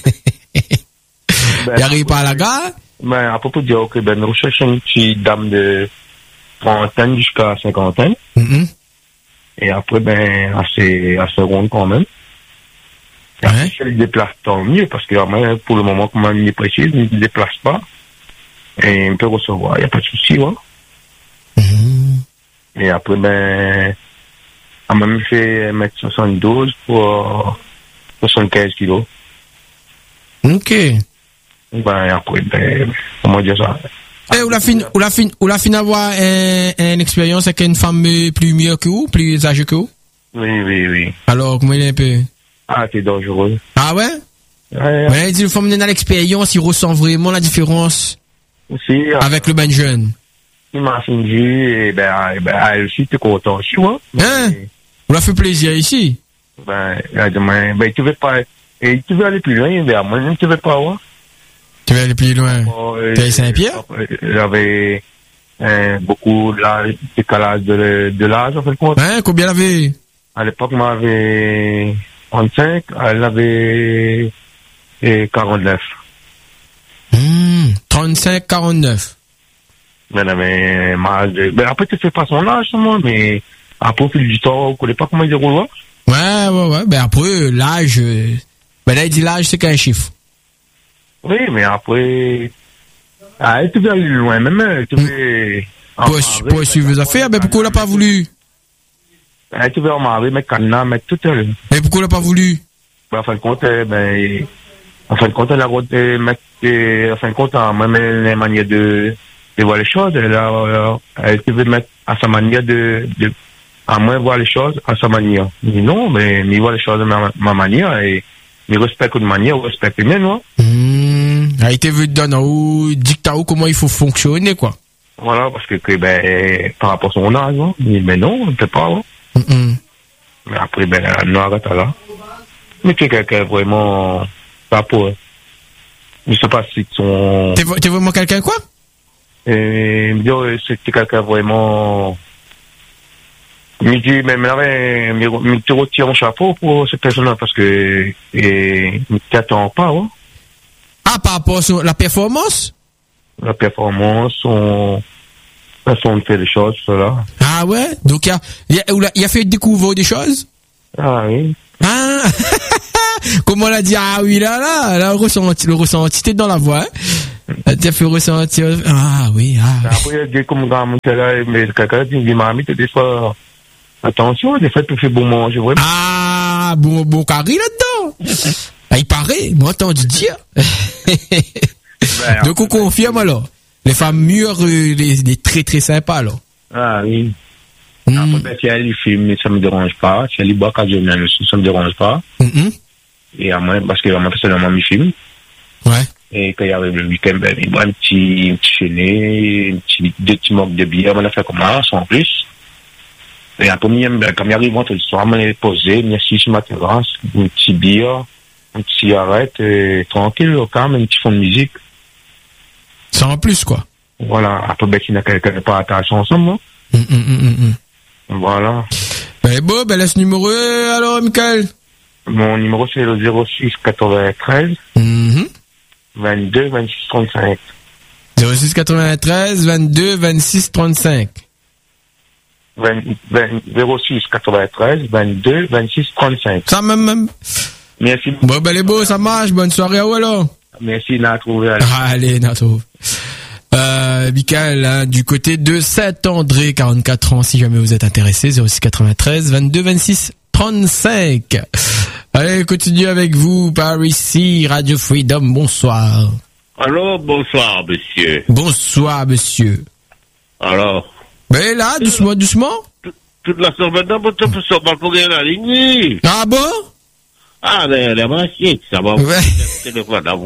Ben, Il arrive pas à la gare. Ben, à propos de dire, ok, ben, nous recherchons une petite dame de trentaine jusqu'à cinquantaine. Mm-hmm. Et après, ben, assez, assez ronde quand même. Et après, Ouais. si elle se déplace, tant mieux, parce que, moi, pour le moment, comme elle est précise, elle ne se déplace pas. Et on peut recevoir, il n'y a pas de souci, ouais. Mm-hmm. Et après, ben, elle m'a même fait un mètre soixante-douze pour soixante-quinze kilos. Ok. Ben, après, ben, comment dire ça? Eh, ou la fin, ou la fin, ou la fin avoir un, une expérience avec une femme plus mieux que vous, plus âgée que vous? Oui, oui, oui. Alors, comment il est un peu? Ah, t'es dangereux. Ah ouais? Ouais, Ouais, il dit, le femme dans l'expérience, il ressent vraiment la différence aussi, euh, avec le ben jeune. il m'a fini, et ben, et ben, elle aussi, t'es content aussi, ouais. Hein? On l'a fait plaisir ici. Ben, elle a dit, ben, ben, tu veux pas, et tu veux aller plus loin, ben, moi, tu veux pas, ouais. Tu veux aller plus loin? Bon, euh, T'es à Saint-Pierre? J'avais, euh, beaucoup de l'âge- décalage de, de l'âge, en fait, compte. Hein? Combien elle avait? À l'époque, moi, j'avais trente-cinq, elle avait, et quarante-neuf. Hmm, trente-cinq, quarante-neuf. Ben, elle avait mal de, ben, après, tu fais pas son âge, moi, mais, après, au fil du temps, on connaît pas comment il déroule, ouais. Ouais, ouais, ouais. Ben après, l'âge, euh, ben là, il dit l'âge, c'est qu'un chiffre. Oui, mais après, ah, tu veux aller loin, même, tu veux... Pour, pour suivre vos affaires, mais pourquoi on l'a pas voulu? Ah, tu veux en marrer, mettre cadenas, mettre tout à l'heure. Mais pourquoi on l'a pas voulu? Ben, en fin de compte, eh, ben, en fin de compte, elle a voté, mettre, en fin de compte, même les manières de, de voir les choses, elle a, elle veut mettre à sa manière de, de, à moins voir les choses à sa manière. Je dis non, mais, mais voir les choses de ma, ma manière et, mais respecte une manière, ou respecte les miennes, non? Mmh. A été vu dans un dictat comment il faut fonctionner, quoi. Voilà, parce que, que ben, par rapport à son âge, non? Mais non, on ne peut pas, hein. Mmh. Mais après, ben, non, arrête là. Mais tu es quelqu'un vraiment, pas pour, je sais pas si son... T'es, t'es vraiment quelqu'un quoi? Et, me dire, c'est quelqu'un vraiment, me dit, mais, mais là, me, tu retires mon chapeau pour cette personne-là parce que, et, ne t'attends pas, ouais. Ah, par rapport à la performance? La performance, son, la façon de faire les choses, cela. Ah ouais? Donc, il a, il a, il a fait découvrir des choses? Ah oui. Ah! Comme on l'a dit, ah oui, là, là, là, le ressenti, le ressenti, t'es dans la voix, hein? T'as fait ressentir, ah oui, ah. Après, il y a comme dans mon là, mais quelqu'un dit, il m'a mis des fois, attention, des fois, tu fais bon manger, vraiment. Ah, bon, bon carré là-dedans. Ah, il paraît, moi, entendu dire. Ben, donc, on confirme alors. Les femmes mûres, les, les très, très sympas, alors. Ah oui. Mm. Après, ben, si elle y filme, ça me dérange pas. Si elle y boit occasionnellement aussi, ça me dérange pas. Mm-hmm. Et à moi, parce que moi, personnellement, je filme. Ouais. Et quand il arrive le week-end, ben, il boit un petit, un petit chéné, un petit, deux petits mocs de bière, on a fait comme ça, sans plus. Et après, ben, quand il arrive, on le soir, on est posé, on est assis sur ma terrasse, un petit bière, une petite cigarette, et tranquille, au calme, un petit fond de musique. Ça en plus, quoi. Voilà. Après, ben, s'il y a quelqu'un qui pas attaché ensemble, non? Mm, mm, mm, mm. Voilà. Ben, bon, ben, laisse numéro, alors, Michael. Mon numéro, c'est le zéro six quatre-vingt-treize, mm-hmm. vingt-deux, vingt-six, trente-cinq. zéro six quatre-vingt-treize, vingt-deux, vingt-six, trente-cinq. vingt, vingt, zéro six quatre-vingt-treize, vingt-deux, vingt-six, trente-cinq. Ça même, même. Merci. Bon, ben, les beaux, ça marche. Bonne soirée à vous, alors. Merci, Nato. Allez, Nato. Euh, Michael, hein, du côté de Saint-André, quarante-quatre ans, si jamais vous êtes intéressé, zéro six quatre-vingt-treize, vingt-deux, vingt-six, trente-cinq. Allez, continue avec vous par ici, Radio Freedom, bonsoir. Alors, bonsoir, monsieur. Bonsoir, monsieur. Alors. Ben là, doucement, doucement. Toute la semaine, on peut se parcourir la ligne. Ah bon? Ah, mais la machine, ça va. Ouais. Téléphone à vous.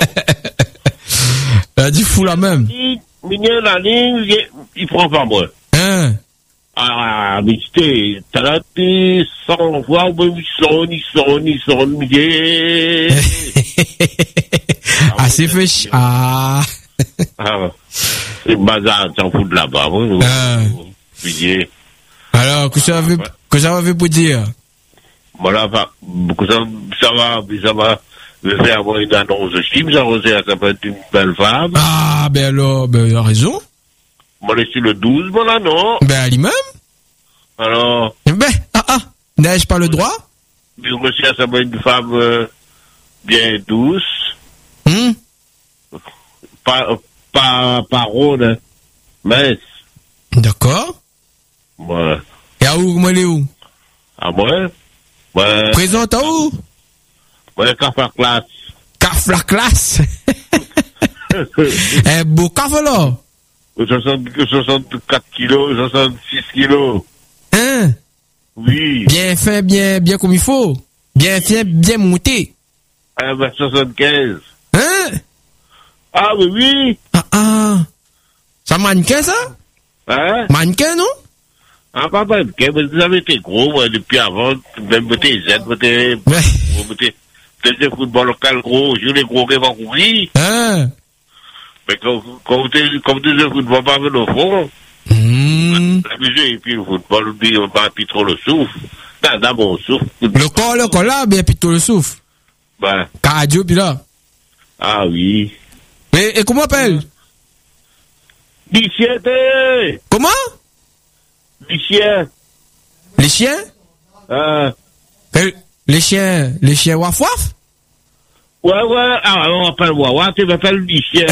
Elle dit fou la même. Mignon, la ligne, il prend pas moi. Hein? Ah, mais c'était, t'as la tête, sans voir, mais il sonne, il sonne, il sonne, il Ah, c'est fait ch... Ah. Ah, c'est bazar, t'en fous de là-bas, oui. Ah. Alors, que ça va, que ça va faire pour dire? Voilà, que ça, ça va, ça va. Je vais avoir une annonce de film, ça va être une belle femme. Ah, ben alors, ben, il a raison. Moi, c'est le douze, voilà, non? Ben, à lui-même. Alors? Ben, ah, ah, n'ai-je pas le droit? Mais monsieur, ça va être une femme, euh, bien douce. Hum? Pas, pas, pas ronde, hein. Mince. D'accord. Voilà. Et à où, moi, elle est où? À moi? Ouais. Présente à où? Ouais, café la classe. Café la classe? Un beau café, là? soixante-quatre kilos, soixante-six kilos. Hein? Oui. Bien fin, bien, bien comme il faut. Bien fin, bien monté. un mètre soixante-quinze. Hein? Ah, oui, oui. Ah, ah. Ça mannequin, ça? Hein? Mannequin, non? Ah, pas mannequin, mais vous avez été gros, moi, depuis avant, même mettez Z, mettez, Ouais. mettez, mettez football local gros, je les gros qui vont courir. Hein? Mais quand, quand vous êtes, quand vous êtes le football pas avec le fond, mmh. la musique, et puis le football, puis on va plus trop le souffle. Dans, dans mon souffle. Le corps, le corps là, bien plutôt le souffle. Ben. Cardio, puis là. Ah oui. Et, et comment on appelle? Bichette! Comment? Les chiens. Les chiens? Euh. Les chiens, les chiens waf waf? Ouais, ouais, ah, on appelle Wawa, tu m'appelles Lucien.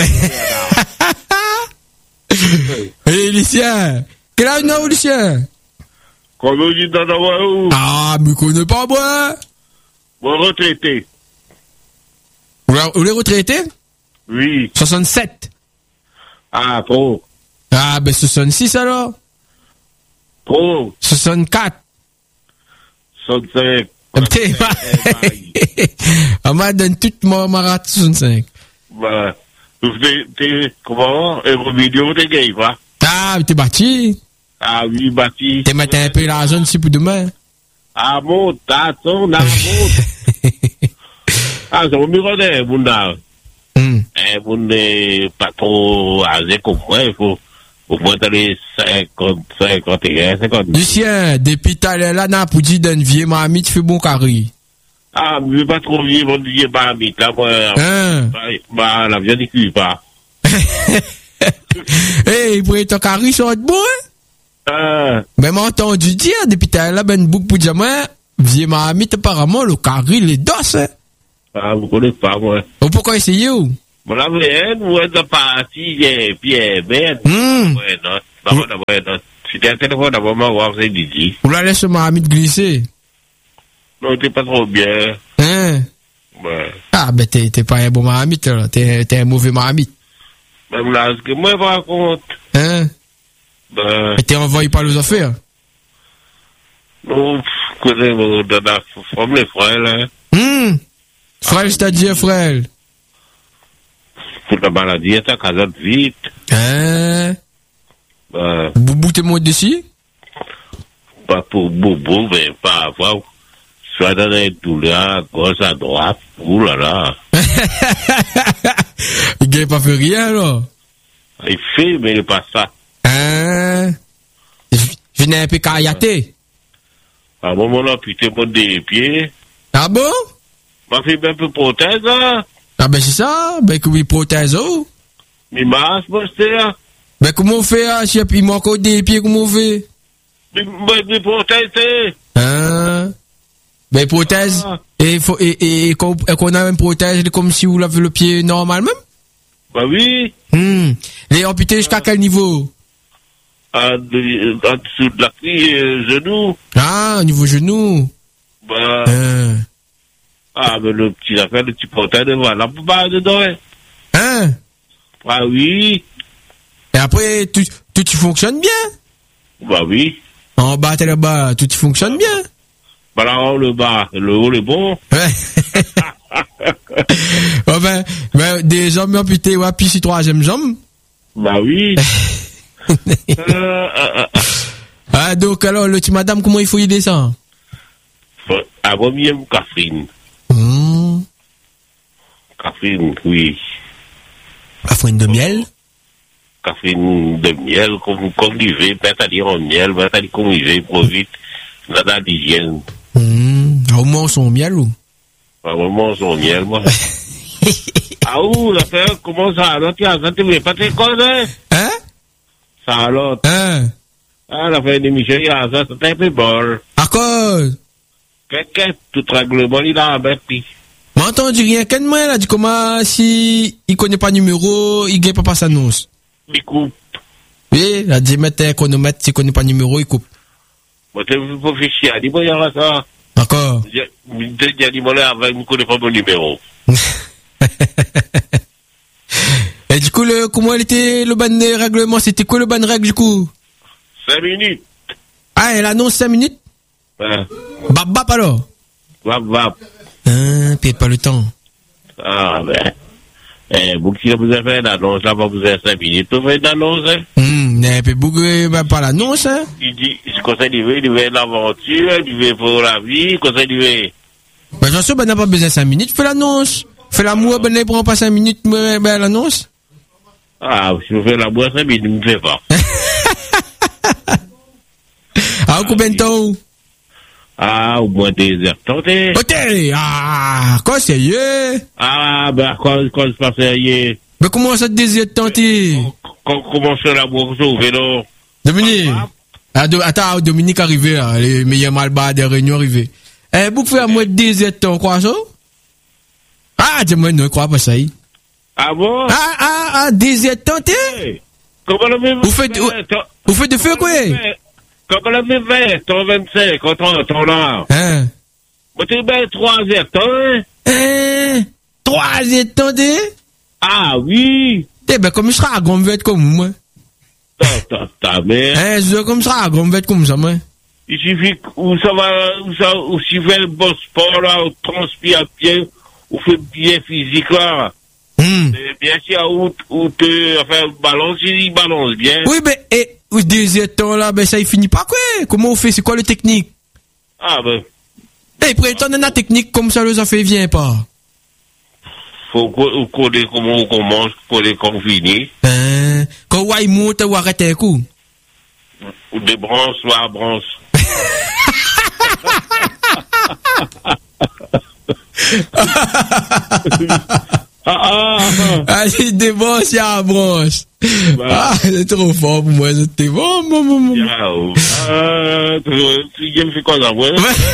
Hé, Lucien. Quel âge n'a Lucien? Comme on dit dans la où? Ah, mais connais pas, moi. Moi, retraité. Vous les retraités? Oui. soixante-sept. Ah, trop. Ah, ben soixante-six alors. Trop. soixante-quatre. soixante-cinq. T'es pas. On m'a donné toute ma marate soixante-cinq. Voilà. T'es, comment? Un vidéo, t'es gay, va? Ah, t'es bâti. Ah oui, bâti. T'es mettre un peu l'argent ici pour demain. Ah, monte, attends, là, monte. Ah, c'est au mur de Bunda. Eh, vous n'êtes pas trop âgé comme moi, il faut, faut moins aller cinquante, cinquante et un, cinquante. Lucien, depuis t'as là, n'a pas dit d'un vieux mamie, tu fais bon carré. Ah, mais je vais pas trop vieux, mon vieux mamie, là, moi. Hein? Bah, la viande, il cuit pas. Eh, pour ton carré, ça va être bon, hein? Ah. Mais m'a entendu dire, depuis t'as là, ben, beaucoup pour dire, moi, vieux mamie, apparemment, le carré, les dos, hein? Ah, vous connaissez pas, moi. Ou pourquoi essayer, ou? Voilà, mais, vous êtes parti, et puis, ben. Hum. Ouais, non. D'abord, d'abord, non. C'était un téléphone, d'abord, ma voir, c'est Didi. Vous la laissez mamie glisser? Non, t'es pas trop bien. Hein? Ouais. Ah, ben, t'es, t'es pas un bon mamite, là. T'es, t'es un mauvais mamite. Même là, ce que moi, je me raconte. Hein? Ben. Et t'es envoyé par les affaires? Non, pff, connais, mon, dans la forme, les frères, là. Hum. Frère, c'est-à-dire, frère. Pour la maladie, ça casane vite. Hein? Ben, Boubou, t'es monté d'ici? pas pour boubou, mais pas avoir. Soit dans les douleurs, à gauche, à droite. Ouh là là. Il n'a pas fait rien, là. Il fait, mais il n'est pas ça. Hein? Je n'ai un peu caillaté. À un moment là, putain, mon des pieds. Ah bon? M'a fait un peu prothèse, hein. Ah ben c'est ça, ben que oui, prothèse, oh. Mais masse, moi, c'est, hein. Ben comment on fait, hein, si il manque encore des pieds, comment on fait? Mais, mais, mais prothèse, c'est. Hein? Ben prothèse, Ah. et, faut, et, et, et qu'on et qu'on a une prothèse, comme si vous l'avez le pied normal même? Bah oui. Hum. Les amputés jusqu'à quel niveau? En, de- en dessous de la cuisse, euh, genou. Ah, au niveau genou. Bah, Hein? ah, mais le petit affaire, le petit prothèse, voilà, pas dedans, hein. Hein? Ah oui. Et après, tout, tout y fonctionne bien? Bah oui. En bas, t'es là-bas, tout y fonctionne bien? Bah là, le bas, le haut, le bon. Ouais. Oh ben, ben, des jambes amputées, ouais, puis si troisième jambe. Bah oui. euh, euh, euh, Ah, donc, alors, le petit madame, comment il faut y descendre? faut- avant mieux, Catherine. Mmh. Catherine, oui. La fourine de miel? Catherine de miel, comme, comme il veut, peut-être à dire en miel, peut-être à dire comme il veut, pour vite, là, dans l'hygiène. Mmh. Au moins, son miel, ou? À un moment, son miel, moi. Ah, ouh, la fait, comment ça, alors, tu as, ça, tu veux pas te connaître? Hein? Ça, alors, Hein? ah, la fin de Michel, il a ça, c'est un peu bon. À cause? Quelqu'un, tout règlement, il a un petit. M'a entendu rien qu'un moi, là, dit comment, si, il connaît pas numéro, il gagne pas pas sa annonce. Il coupe. Oui, là, dit, mettre un chronomètre, s'il connaît pas numéro, il coupe. Moi, t'es pas fait chier, dis-moi, il y aura ça. D'accord. J'ai dit, moi, là, avec, je ne connais pas mon numéro. Et du coup, le, comment il était, le ban de règlement, c'était quoi le ban de règle, du coup? Cinq minutes. Ah, elle annonce cinq minutes? Hein. Bap, bap, alors? Vap, vap. Hein, puis pas le temps. Ah, ben. Eh, vous qui vous avez fait l'annonce, là, vous avez cinq minutes, vous faites l'annonce, hein. Hum, mais puis bougré, bah, pas l'annonce, hein? Il dit, ce qu'on s'est dit, il veut l'aventure, il veut pour la vie, qu'on s'est dit, Bah, j'en sais, bah, n'a pas besoin de cinq minutes, fais l'annonce. Fais l'amour, ben, il prend pas cinq minutes, mais, ben, l'annonce. ah, si vous faites la boîte, cinq minutes, il ne me fait pas. Ah, combien de temps? Ah, au moins des heures, tentez. Ok, ah, quoi, sérieux? Ah, ben, quand, quand se passe hier, Mais comment ça te désire de tenter? quand commence la boîte, au vélo. Dominique. Ah, do, attends, Dominique arrivé, là, les meilleurs malbas des réunions arrivés. Eh, vous pouvez à moi désir de temps, quoi, ça? Ah, dis-moi, non, crois pas ça. Ah bon? Ah, ah, ah, désir tenté? Hey, comment le même Vous faites, vous, vous faites de feu, quoi? Comment le même vingt, ton vingt-cinq, ton, ton an? Hein? Moi, t'es bien trois heures, hein? Hein? Trois heures tenté? Ah oui? Eh ben, comme je serai à grand être comme moi. Ta, ta mère. Hein, je comme ça, à grand être comme ça, moi. Il suffit où ça va, où ça, où s'il fait le bon sport, là, où transpire bien, où fait bien physique, là. Hmm. Bien sûr, où, où te, enfin, balance, il balance bien. Oui, ben, et, au deuxième temps, là, ben, ça, il finit pas, quoi? Comment on fait? C'est quoi le technique? Ah, ben. Eh, pour étant donné la technique, comme ça, le ça fait, vient pas. Faut qu'on connaisse comment on commence, connaisse comment on finit. Hein? Quand on il monte, ou arrête un coup. Ou des branches, ou à branche. Ah, ah, ah. Ah, c'est des branches, il y a un branche. Bah. Ah, c'est trop fort pour moi, c'était bon, bon, bon, bon. Ah, tu me fais quoi, ça, ouais?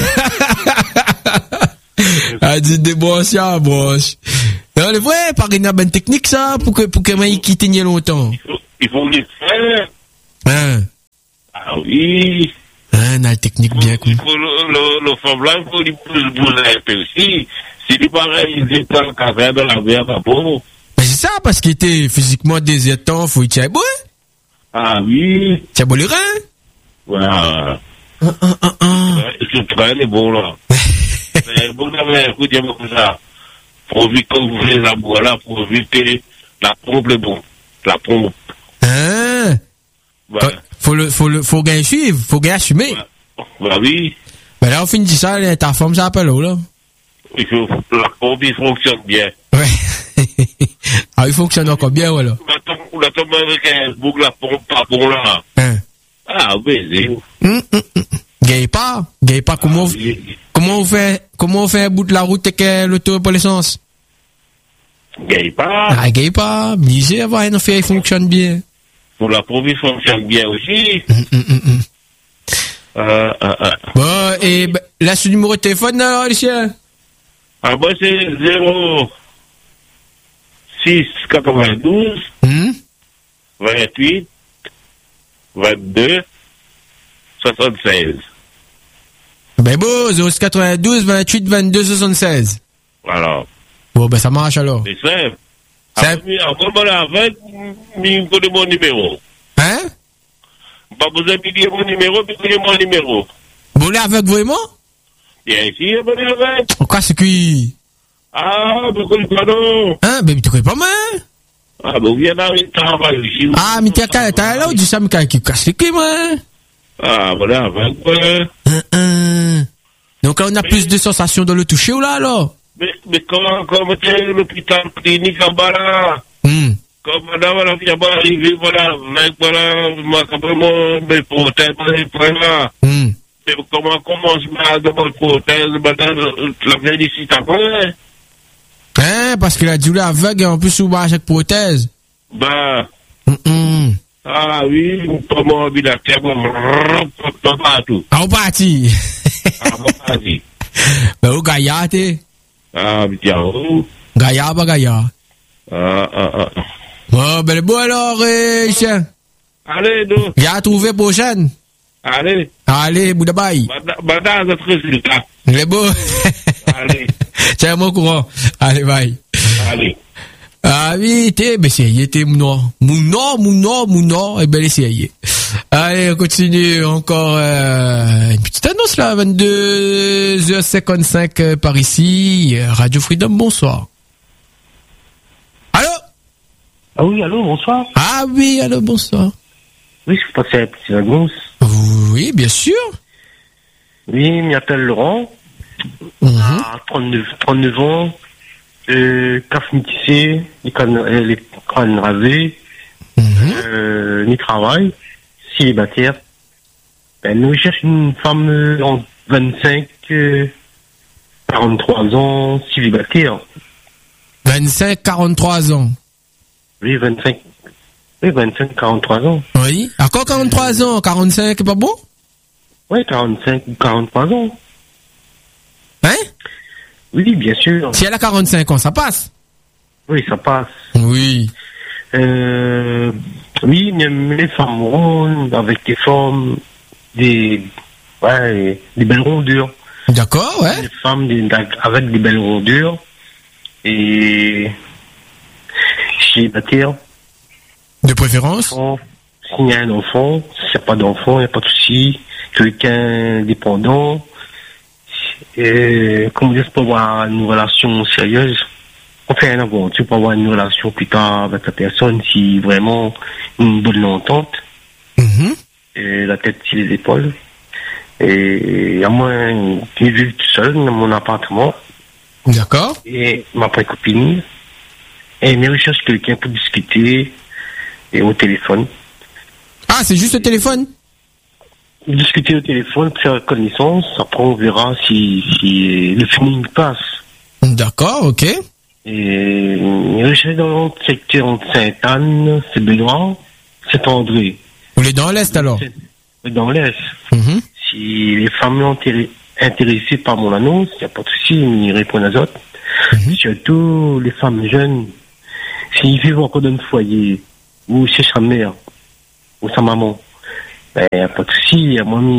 Ah, c'est des branches, il y a un branche. Non, le vrai, par une bonne technique, ça, pour que, pour que moi, il quitte longtemps. Il faut, il faut le faire. Hein? Ah oui. Hein, on a la technique bien cool. Il faut le, le, le fond blanc, il faut lui bouger un peu aussi. Si tu pareil, il est dans le café de la mer, pas bon. Mais c'est ça, parce qu'il était physiquement désertant, faut y tirer beau, hein? Ah oui. Tiens beau les reins? Voilà. Ah, ah, ah, ah. Ce train est bon, là. C'est bon d'avoir un coup de comme ça. Pour éviter que vous faites la boîte là, pour éviter la pompe, est bon. La pompe. Hein? Ouais. Faut le, faut le, faut gagner suivre, faut gagner assumer. Ouais. Bah oui. Ben là, on finit ça, là, ta forme, ça appelle l'eau, là. Il faut, la pompe, il fonctionne bien. Ouais. Ah, il fonctionne encore bien, voilà. On a tombé avec un boucle, la pompe, pas bon, là. Hein? Ah, oui, c'est où? Hum, hum, hum. Gagne pas, gagne pas, comment, ah, oui. comment on fait, comment on fait un bout de la route avec l'auto pour l'essence? Gagne pas. Ah, gagne pas, misé, avoir un affaire, il fonctionne bien. Pour la pompe, il fonctionne bien aussi. Hum, hum, hum, hum. Euh, euh, euh. Bon, et, ben, là, ce numéro de téléphone, alors, Lucien? Ah, moi, c'est zéro six quatre-vingt-douze, hum? vingt-huit, vingt-deux, soixante-seize. Ben bon, zéro six quatre-vingt-douze, vingt-huit, vingt-deux, soixante-seize. Voilà. Bon, ben ça marche alors. C'est simple. Simple. Encore mal avec, il me connaît mon numéro. Hein? Pas besoin de dire mon numéro, mais connaît mon numéro. Vous voulez avec vraiment? Bien sûr, vous voulez avec. Pourquoi c'est qui? Ah, vous connaissez pas non? Hein? Ben, tu connais pas moi? Ah, ben, vous venez d'arriver de travail ici. Ah, mais t'es là où tu sais, mais qui casse les qui, moi? Ah, voilà, avec moi. Hein, hein. Donc là, on a mais, plus de sensations dans le toucher ou là, alors? Mais, mais comment, comment t'es l'hôpital clinique en bas là? Hum. Comme madame, voilà, vient pas arriver, voilà, avec, voilà, ma, comment, mes prothèses, mes points là. Hum. Mais comment commence ma demande prothèse, madame, la vieille ici, t'as pas, hein? Hein, parce qu'il a dit là, aveugle et en plus, souvent, à chaque prothèse. Bah. Hum, hum. Ah oui, comment, bilateur, pas partout. Ah, on parti. Ah, on parti. Ben, au Gaïa, t'es. Ah, bien, où? Gaïa, pas Gaïa. Ah, ah, ah. Bon, ben, bon, alors, euh, Lucien. Allez, nous. Il a trouvé prochaine. Allez. Allez, Boudabaye. Madame, notre résultat. Il est beau. Allez. Tiens-moi au courant. Allez, bye. Allez. Ah oui, t'es, ben, c'est, il était mounon. Mounon, mounon, mounon, et ben, essayez. Allez, on continue encore, euh, une petite annonce là, vingt-deux heures cinquante-cinq euh, par ici, Radio Freedom, bonsoir. Allô? Ah oui, allô, bonsoir. Ah oui, allô, bonsoir. Oui, je passais à la petite annonce. Oui, bien sûr. Oui, il m'appelle Laurent. Mm-hmm. À trente-neuf, trente-neuf ans. Euh, caf métissé, les crânes, les crânes rasés. Mm-hmm. Euh, ni travail. Célibataire. Ben, nous cherchons une femme euh, en vingt-cinq, euh, quarante-trois ans, célibataire. vingt-cinq, quarante-trois ans. Oui, vingt-cinq. Oui, vingt-cinq, quarante-trois ans. Oui. Encore quarante-trois ans, quarante-cinq, c'est pas bon? Oui, quarante-cinq ou quarante-trois ans. Hein? Oui, bien sûr. Si elle a quarante-cinq ans, ça passe? Oui, ça passe. Oui. Euh, oui, même les femmes rondes, avec des formes, des, ouais, des belles rondures. D'accord, ouais. Des femmes des, avec des belles rondures. Et, célibataire. De préférence? S'il y a un enfant, s'il n'y a pas d'enfant, il n'y a pas de souci. Quelqu'un dépendant. Et, comment dire, pour avoir une relation sérieuse. On fait un aventure pour avoir une relation plus tard avec la personne, si vraiment une bonne entente. Mm-hmm. Et la tête sur les épaules. Et à moi, je vis tout seul dans mon appartement. D'accord. Et ma copine. Et je recherche quelqu'un pour discuter et au téléphone. Ah, c'est juste au téléphone? Discuter au téléphone, faire connaissance. Après, on verra si, si le feeling passe. D'accord, ok. Et je suis dans le secteur de Sainte-Anne, c'est Benoît, c'est André. Vous êtes dans l'Est alors? Dans l'Est. Mm-hmm. Si les femmes sont intéressées par mon annonce, il n'y a pas de souci, ils répondent à autres. Mm-hmm. Surtout les femmes jeunes, s'ils vivent encore dans le foyer, ou chez sa mère, ou sa maman, ben, il n'y a pas de souci, à moi,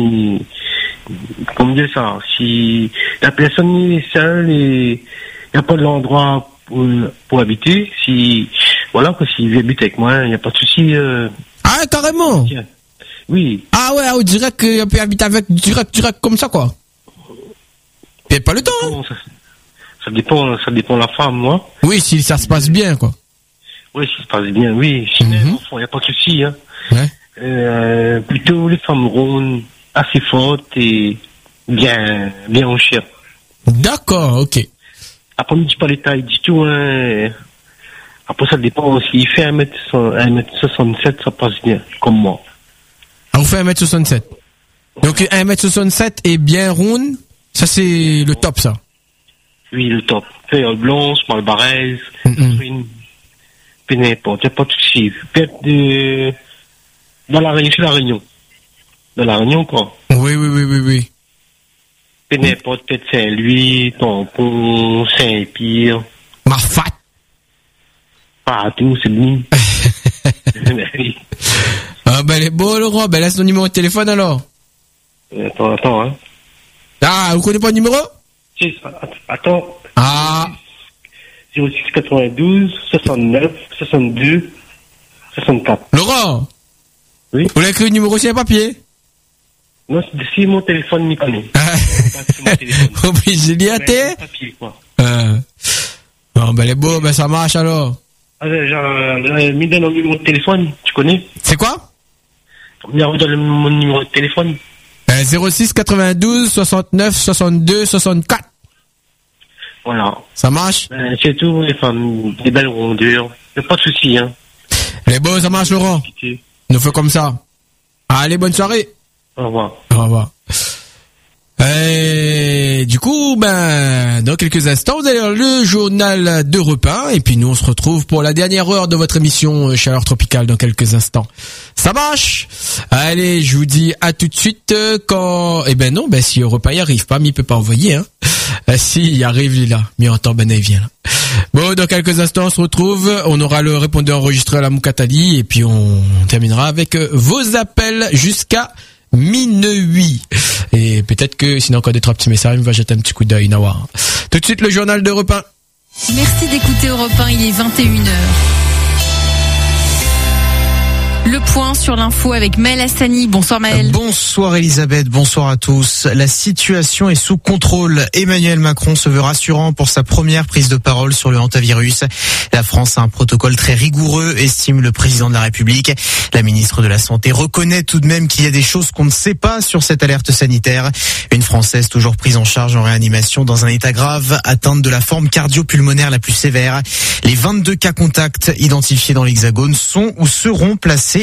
comme dire ça, si la personne est seule et il n'y a pas de l'endroit pour, pour habiter, si, voilà, que s'il habite avec moi, il n'y a pas de souci. Euh, ah, carrément? Tiens. Oui. Ah ouais, on dirait qu'il peut habiter avec direct, direct comme ça, quoi. Il n'y a pas le temps, hein. ça, ça dépend, ça dépend de la femme, moi. Oui, si ça se passe bien, quoi. Oui, si ça se passe bien, oui. Si mm-hmm. un enfant, il n'y a pas de souci, hein. Ouais. Euh, plutôt les femmes rondes, assez fortes et bien, bien en chair. D'accord, ok. Après, on ne dit pas les tailles du tout, hein. Après, ça dépend. S'il fait un mètre soixante-sept, ça passe bien, comme moi. Ah, vous faites un mètre soixante-sept. Donc, un mètre soixante-sept et bien ronde, ça, c'est le top, ça. Oui, le top. Feuille blanche, malbaraise, mm-hmm. Puis n'importe, il n'y a pas de souci. Peut-être de, dans la Réunion, c'est la Réunion. Dans la Réunion, quoi. Oui, oui, oui, oui, oui. Puis n'importe, peut-être Saint-Louis, Tampon, Saint-Pierre. Marfat. Ah, tout, c'est bon. Ah, ben, elle est beau, Laurent. Ben, laisse ton numéro de téléphone, alors. Attends, attends, hein. Ah, vous connaissez pas le numéro? Si, attends. Ah. zéro six quatre-vingt-douze, soixante-neuf, soixante-deux, soixante-quatre. Laurent. Oui. Vous l'avez écrit le numéro sur un papier? Non, si mon téléphone m'y connaît. Ah. Obligé d'y aller? Papier, quoi. Euh. Non, ben, elle est beau, ben, ça marche, alors. Ah, j'ai mis dans le numéro de téléphone, tu connais? C'est quoi? J'ai mis dans mon numéro de téléphone. Euh, zéro six quatre-vingt-douze, soixante-neuf, soixante-deux, soixante-quatre. Voilà. Ça marche? Euh, c'est tout, les femmes, des belles rondures. Y'a pas de souci, hein. Elle est beau, ça marche, Laurent. Nous fait comme ça. Allez, bonne soirée. Au revoir. Au revoir. Et du coup, ben, dans quelques instants, vous allez avoir le journal d'Europe un, et puis nous, on se retrouve pour la dernière heure de votre émission Chaleur Tropicale dans quelques instants. Ça marche? Allez, je vous dis à tout de suite quand, eh ben non, ben si Europe un y arrive pas, mais il peut pas envoyer, hein. Euh, si, il arrive, il est là. Mais en temps, ben, il vient là. Bon, dans quelques instants, on se retrouve. On aura le répondeur enregistré à la Moukatali, et puis on terminera avec vos appels jusqu'à minuit. Et peut-être que sinon encore deux trois petits messages, on va jeter un petit coup d'œil, Nawa. Tout de suite le journal d'Europe un. Merci d'écouter Europe un, il est vingt et une heures. Le point sur l'info avec Maël Hassani. Bonsoir Maël. Bonsoir Elisabeth, bonsoir à tous. La situation est sous contrôle. Emmanuel Macron se veut rassurant pour sa première prise de parole sur le hantavirus. La France a un protocole très rigoureux, estime le président de la République. La ministre de la Santé reconnaît tout de même qu'il y a des choses qu'on ne sait pas sur cette alerte sanitaire. Une Française toujours prise en charge en réanimation dans un état grave, atteinte de la forme cardio-pulmonaire la plus sévère. Les vingt-deux cas contacts identifiés dans l'Hexagone sont ou seront placés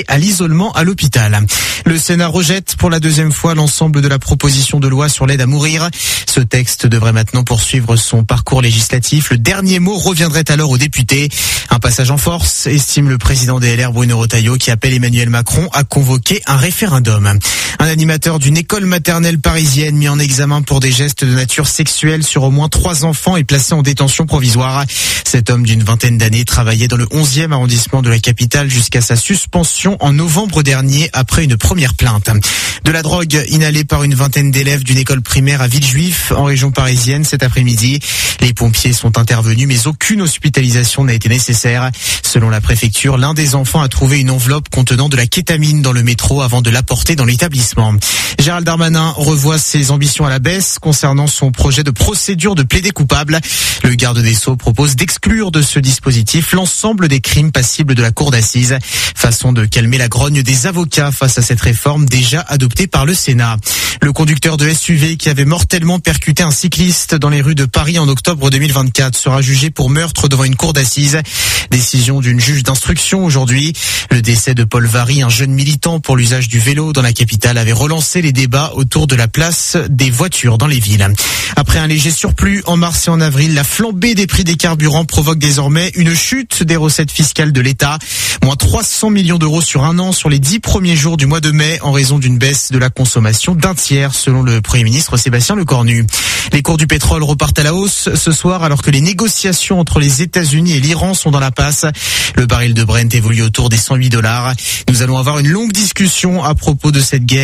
à l'isolement à l'hôpital. Le Sénat rejette pour la deuxième fois l'ensemble de la proposition de loi sur l'aide à mourir. Ce texte devrait maintenant poursuivre son parcours législatif. Le dernier mot reviendrait alors aux députés. Un passage en force, estime le président des L R Bruno Retailleau, qui appelle Emmanuel Macron à convoquer un référendum. Un animateur d'une école maternelle parisienne mis en examen pour des gestes de nature sexuelle sur au moins trois enfants est placé en détention provisoire. Cet homme d'une vingtaine d'années travaillait dans le onzième arrondissement de la capitale jusqu'à sa suspension en novembre dernier après une première plainte. De la drogue inhalée par une vingtaine d'élèves d'une école primaire à Villejuif en région parisienne cet après-midi. Les pompiers sont intervenus mais aucune hospitalisation n'a été nécessaire. Selon la préfecture, l'un des enfants a trouvé une enveloppe contenant de la kétamine dans le métro avant de l'apporter dans l'établissement. Gérald Darmanin revoit ses ambitions à la baisse concernant son projet de procédure de plaidé coupable. Le garde des Sceaux propose d'exclure de ce dispositif l'ensemble des crimes passibles de la cour d'assises. Façon de calmer la grogne des avocats face à cette réforme déjà adoptée par le Sénat. Le conducteur de S U V qui avait mortellement percuté un cycliste dans les rues de Paris en octobre deux mille vingt-quatre sera jugé pour meurtre devant une cour d'assises. Décision d'une juge d'instruction aujourd'hui. Le décès de Paul Vary, un jeune militant pour l'usage du vélo dans la capitale, avait relancé les débats autour de la place des voitures dans les villes. Après un léger surplus en mars et en avril, la flambée des prix des carburants provoque désormais une chute des recettes fiscales de l'État. Moins trois cents millions d'euros sur un an sur les dix premiers jours du mois de mai en raison d'une baisse de la consommation d'un tiers selon le Premier ministre Sébastien Lecornu. Les cours du pétrole repartent à la hausse ce soir alors que les négociations entre les États-Unis et l'Iran sont dans la passe. Le baril de Brent évolue autour des cent huit dollars. Nous allons avoir une longue discussion à propos de cette guerre.